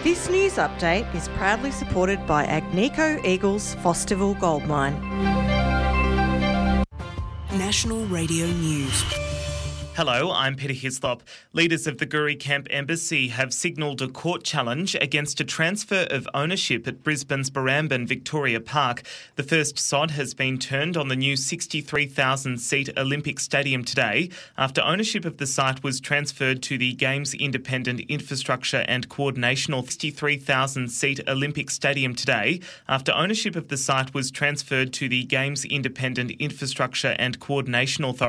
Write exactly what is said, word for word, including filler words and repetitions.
This news update is proudly supported by Agnico Eagles Fosterville Gold Mine. National Radio News. Hello, I'm Peter Hislop. Leaders of the Guri Camp Embassy have signalled a court challenge against a transfer of ownership at Brisbane's Barrambin Victoria Park. The first sod has been turned on the new sixty-three thousand seat Olympic Stadium today after ownership of the site was transferred to the Games Independent Infrastructure and Coordination Authority. sixty-three thousand seat Olympic Stadium today after ownership of the site was transferred to the Games Independent Infrastructure and Coordination Authority.